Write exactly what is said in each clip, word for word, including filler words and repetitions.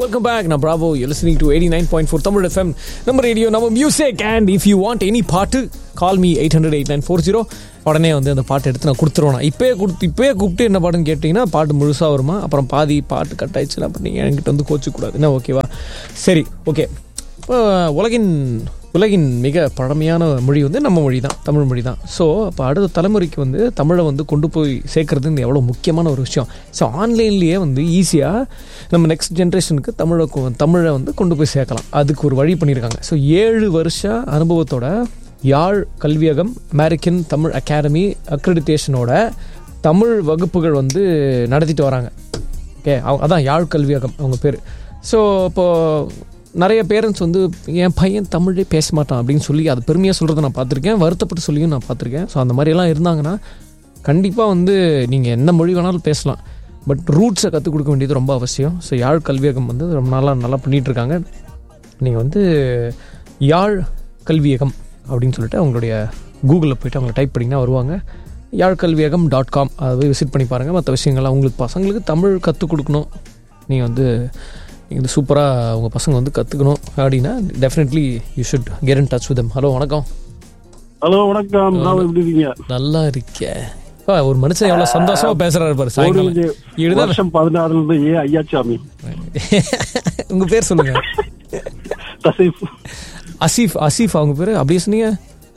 welcome back. Now, Bravo, you're listening to eighty-nine point four Tamil F M. Number radio, number music. And if you want any part, call me eight hundred eight nine four zero. உடனே வந்து அந்த பாட்டு எடுத்து நான் கொடுத்துருவேன். இப்போயே கொடுத்து இப்போயே கூப்பிட்டு என்ன பாட்டுன்னு கேட்டிங்கன்னா பாட்டு முழுசாக வருமா, அப்புறம் பாதி பாட்டு கட் ஆயிடுச்சுன்னா அப்போ நீங்கள் என்கிட்ட வந்து கோச்சிக்கூடாது. என்ன ஓகேவா? சரி, ஓகே. இப்போ உலகின் உலகின் மிக பழமையான மொழி வந்து நம்ம மொழி தான், தமிழ் மொழி தான். ஸோ அப்போ அடுத்த தலைமுறைக்கு வந்து தமிழை வந்து கொண்டு போய் சேர்க்கறது இந்த எவ்வளோ முக்கியமான ஒரு விஷயம். ஸோ ஆன்லைன்லேயே வந்து ஈஸியாக நம்ம நெக்ஸ்ட் ஜென்ரேஷனுக்கு தமிழை தமிழை வந்து கொண்டு போய் சேர்க்கலாம். அதுக்கு ஒரு வழி பண்ணியிருக்காங்க. ஸோ ஏழு வருஷ அனுபவத்தோட யாழ் கல்வியகம் அமெரிக்கன் தமிழ் அகாடமி அக்ரெடிட்டேஷனோட தமிழ் வகுப்புகள் வந்து நடத்திட்டு வராங்க. ஓகே, அதான் யாழ் கல்வியகம் அவங்க பேர். ஸோ இப்போது நிறைய பேரண்ட்ஸ் வந்து என் பையன் தமிழே பேச மாட்டான் அப்படின்னு சொல்லி அது பெருமையாக சொல்கிறத நான் பார்த்துருக்கேன், வருத்தப்பட்டு சொல்லியும் நான் பார்த்துருக்கேன். ஸோ அந்த மாதிரியெல்லாம் இருந்தாங்கன்னா கண்டிப்பாக வந்து நீங்கள் என்ன மொழி வேணாலும் பேசலாம், பட் ரூட்ஸை கற்றுக் கொடுக்க வேண்டியது ரொம்ப அவசியம். ஸோ யாழ் கல்வியகம் வந்து ரொம்ப நாளாக நல்லா பண்ணிகிட்ருக்காங்க. நீங்கள் வந்து யாழ் கல்வியகம் அப்படின்னு சொல்லிட்டு அவங்களுடைய கூகுளில் போய்ட்டு அவங்க டைப் பண்ணிங்கன்னா வருவாங்க. யாழ் கல்வியகம் டாட் காம் அதை போய் விசிட் பண்ணி பாருங்கள். மற்ற விஷயங்கள்லாம் உங்களுக்கு பசங்களுக்கு தமிழ் கற்றுக் கொடுக்கணும், நீங்கள் வந்து நீங்கள் வந்து சூப்பராக உங்கள் பசங்க வந்து கற்றுக்கணும் அப்படின்னா definitely you should get in touch with them. Hello, வணக்கம். ஹலோ, வணக்கம். எப்படி இருக்கீங்க? நல்லா இருக்கேன். ஒரு மனுஷன் எவ்வளோ சந்தோஷமாக பேசுகிறாரு பாரு. வருஷம் பதினாறுல இருந்து ஏ ஐயாச்சாமி. உங்கள் பேர் சொல்லுங்க. தசீஃப். அசீஃப். அசீஃப் அவங்க பேர் அப்படியே சொன்னீங்க.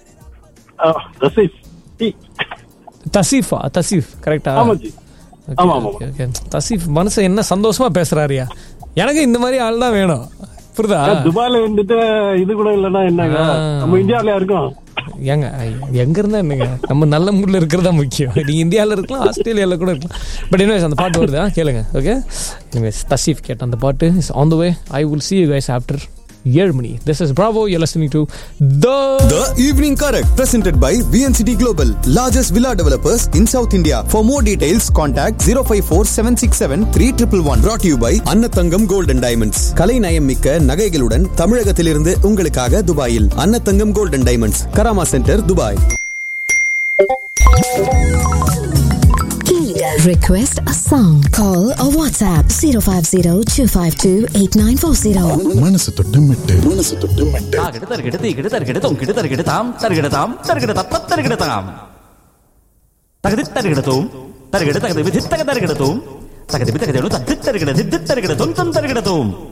தசீஃபா? தசீஃப் கரெக்டா? தசீஃப் மனுஷன் என்ன சந்தோஷமா பேசுறாருயா. எனக்கு இந்த மாதிரி ஆள் தான் வேணும், புரியுதா? துபாயில வந்துட்டு இது கூட இல்லைன்னா என்னங்க, நம்ம இந்தியாவில இருக்கோம். ஏங்க எங்க இருந்தா என்னங்க, நம்ம நல்ல மூட்ல இருக்கிறதா முக்கியம். நீங்க இந்தியாவில இருக்கலாம், ஆஸ்திரேலியால கூட இருக்கலாம். பட் எனிவேஸ் அந்த பாட்டு வருதா கேளுங்க. ஓகே, எனிவேஸ் தசீஃப் கேட்ட அந்த பாட்டு is on the way. I will see you guys after ஏழு மணி. This is Bravo. You're listening to The The Evening Correct, presented by V N C T Global, largest villa developers in South India. For more details, contact zero five four seven six seven three one one. Brought to you by Annathangam Gold and Diamonds. கலை நயம் மிக்க நகைகளுடன் தமிழகத்திலிருந்து உங்களுக்காக துபாயில் Annathangam Gold and Diamonds, Karama centre, Dubai. Request a song. Call or WhatsApp zero five zero two five two eight nine four zero. மனசு தொட்டு மிட்டு மனசு தொட்டு மிட்டு கிடதர் கிடதி கிடதர் கிடதும் கிடதர் கிடதாம் தர்கிடதாம் தர்கிடத பத்தர்கிடதாம் தகதி தர்கிடதும் தர்கிட தகதி விதி தகதர்கிடதும் தகதி விதி தகதி தர்கிட தித்தர்கிடதும் தர்கிடதும்